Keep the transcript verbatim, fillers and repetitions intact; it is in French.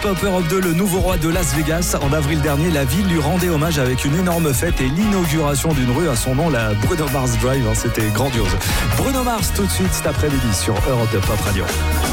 Pop Europe deux, le nouveau roi de Las Vegas. En avril dernier, la ville lui rendait hommage avec une énorme fête et l'inauguration d'une rue à son nom, la Bruno Mars Drive. C'était grandiose. Bruno Mars tout de suite cet après-midi sur Europe deux Pop Radio.